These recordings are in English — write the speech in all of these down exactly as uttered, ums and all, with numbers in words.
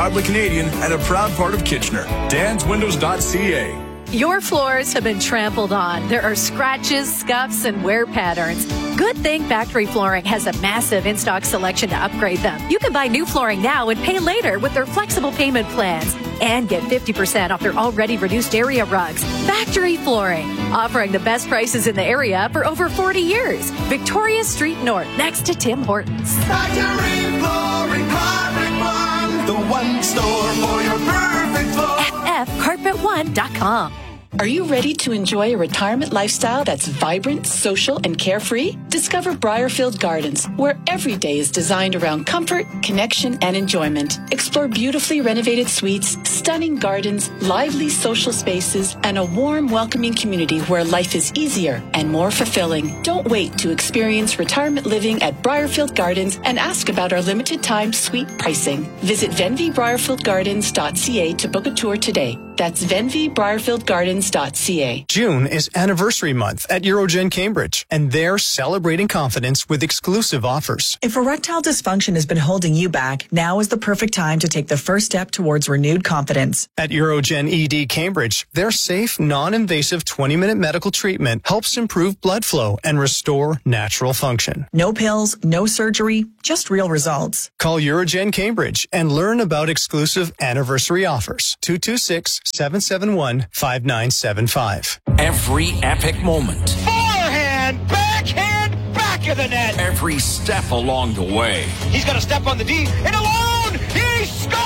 Proudly Canadian and a proud part of Kitchener. dans windows dot c a. Your floors have been trampled on. There are scratches, scuffs, and wear patterns. Good thing Factory Flooring has a massive in-stock selection to upgrade them. You can buy new flooring now and pay later with their flexible payment plans. And get fifty percent off their already reduced area rugs. Factory Flooring, offering the best prices in the area for over forty years. Victoria Street North, next to Tim Hortons. Factory Flooring, Carpet One, the one store for your perfect floor. F F carpet one dot com. Are you ready to enjoy a retirement lifestyle that's vibrant, social, and carefree? Discover Briarfield Gardens, where every day is designed around comfort, connection, and enjoyment. Explore beautifully renovated suites, stunning gardens, lively social spaces, and a warm, welcoming community where life is easier and more fulfilling. Don't wait to experience retirement living at Briarfield Gardens and ask about our limited time suite pricing. Visit venvi briarfield gardens dot c a to book a tour today. That's venvi briarfield gardens dot c a. June is anniversary month at Eurogen Cambridge, and they're celebrating confidence with exclusive offers. If erectile dysfunction has been holding you back, now is the perfect time to take the first step towards renewed confidence. At Eurogen E D Cambridge, their safe, non-invasive twenty-minute medical treatment helps improve blood flow and restore natural function. No pills, no surgery, just real results. Call Eurogen Cambridge and learn about exclusive anniversary offers. two two six, seven seven one, five nine seven five. Every epic moment. Forehand, backhand, back of the net. Every step along the way. He's got a step on the D, and alone, he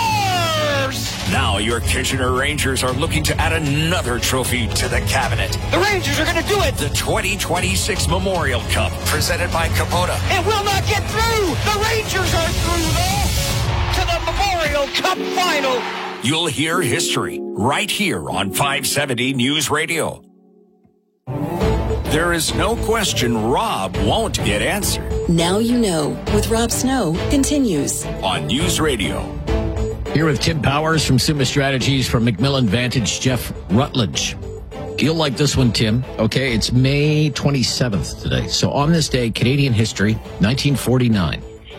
scores! Now your Kitchener Rangers are looking to add another trophy to the cabinet. The Rangers are going to do it. The twenty twenty-six Memorial Cup, presented by Kubota. It will not get through. The Rangers are through, though, to the Memorial Cup final. You'll hear history right here on five seventy News Radio. There is no question Rob won't get answered. Now You Know with Rob Snow continues on News Radio. Here with Tim Powers from Summa Strategies, from McMillan Vantage, Jeff Rutledge. You'll like this one, Tim. Okay, it's May twenty-seventh today. So on this day, Canadian history, nineteen forty-nine.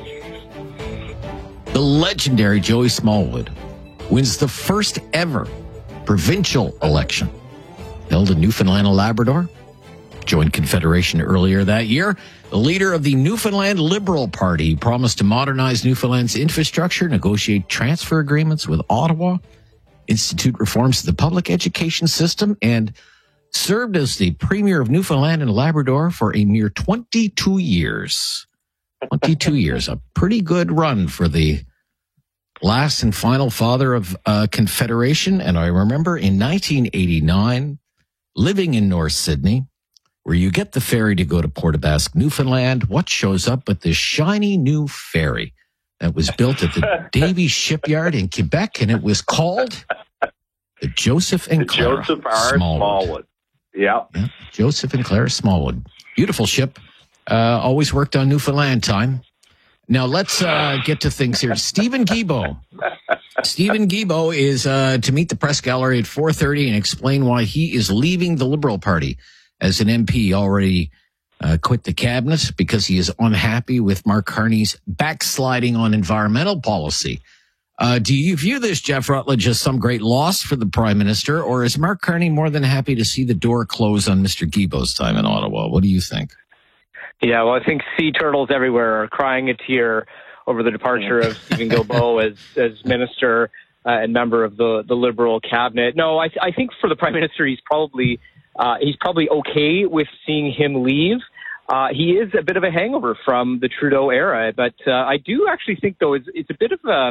The legendary Joey Smallwood wins the first ever provincial election held in Newfoundland and Labrador. Joined Confederation earlier that year. The leader of the Newfoundland Liberal Party promised to modernize Newfoundland's infrastructure, negotiate transfer agreements with Ottawa, institute reforms to the public education system, and served as the Premier of Newfoundland and Labrador for a mere twenty-two years. twenty-two years, a pretty good run for the last and final father of uh, Confederation. And I remember in nineteen eighty-nine, living in North Sydney, where you get the ferry to go to Port aux Basques, Newfoundland, what shows up but this shiny new ferry that was built at the Davie Shipyard in Quebec, and it was called the Joseph and Clara Joseph R. Smallwood. Smallwood. Yep. Yeah, Joseph and Clara Smallwood. Beautiful ship. Uh, always worked on Newfoundland time. Now let's uh, get to things here. Stephen Guilbeault. Stephen Guilbeault is uh, to meet the press gallery at four thirty and explain why he is leaving the Liberal Party. As an M P, already uh, quit the cabinet because he is unhappy with Mark Carney's backsliding on environmental policy. Uh, do you view this, Jeff Rutledge, as some great loss for the Prime Minister, or is Mark Carney more than happy to see the door close on Mister Guilbeault's time in Ottawa? What do you think? Yeah, well, I think sea turtles everywhere are crying a tear over the departure of Stephen Guilbeault as as minister uh, and member of the, the Liberal cabinet. No, I, I think for the Prime Minister, he's probably uh, he's probably okay with seeing him leave. Uh, he is a bit of a hangover from the Trudeau era, but uh, I do actually think, though, it's, it's a bit of a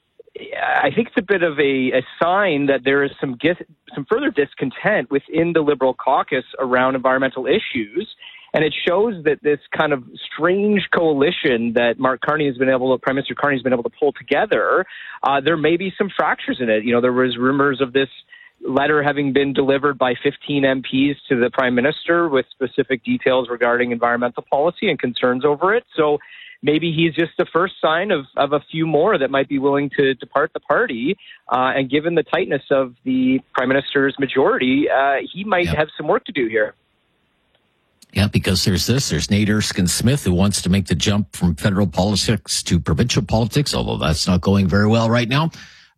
I think it's a bit of a, a sign that there is some dis, some further discontent within the Liberal caucus around environmental issues. And it shows that this kind of strange coalition that Mark Carney has been able to, Prime Minister Carney has been able to pull together, uh, there may be some fractures in it. You know, there was rumors of this letter having been delivered by fifteen M Ps to the Prime Minister with specific details regarding environmental policy and concerns over it. So maybe he's just the first sign of, of a few more that might be willing to depart the party. Uh, and given the tightness of the Prime Minister's majority, uh, he might yep. have some work to do here. Yeah, because there's this. There's Nate Erskine-Smith, who wants to make the jump from federal politics to provincial politics, although that's not going very well right now.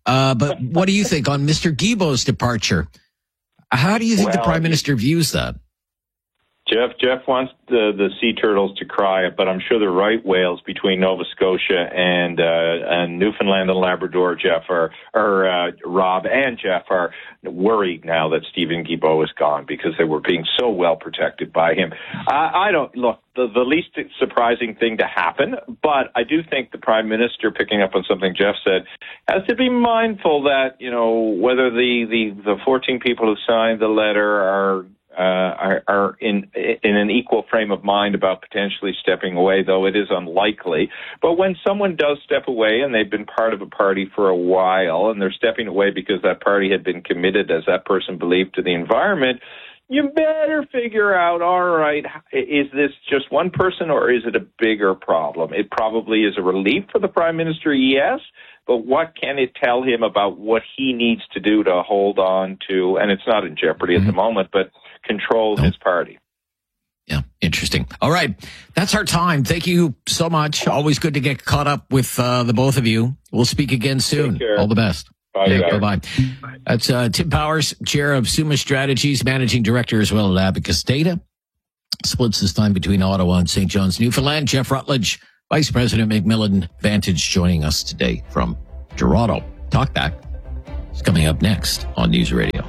Uh, but what do you think on Mister Guilbeault's departure? How do you think well, the Prime Minister views that? Jeff Jeff wants the, the sea turtles to cry, but I'm sure the right whales between Nova Scotia and uh, and Newfoundland and Labrador, Jeff, are, or uh, Rob and Jeff are worried now that Stephen Guilbeault is gone because they were being so well protected by him. Uh, I don't look the, the least surprising thing to happen, but I do think the Prime Minister, picking up on something Jeff said, has to be mindful that you know whether the the, the fourteen people who signed the letter are. Uh, are, are in in an equal frame of mind about potentially stepping away, though it is unlikely. But when someone does step away and they've been part of a party for a while and they're stepping away because that party had been committed, as that person believed, to the environment, you better figure out, all right, is this just one person or is it a bigger problem? It probably is a relief for the Prime Minister, yes, but what can it tell him about what he needs to do to hold on to, and it's not in jeopardy mm-hmm. at the moment, but control his party. Yeah, interesting. All right, that's our time. Thank you so much. Always good to get caught up with uh, the both of you. We'll speak again soon. All the best. Bye. Yeah, bye-bye. That's uh, Tim Powers, Chair of Summa Strategies, Managing Director as well at Abacus Data. Splits his time between Ottawa and Saint John's, Newfoundland. Jeff Rutledge, Vice President McMillan Vantage, joining us today from Toronto. Talkback is coming up next on News Radio.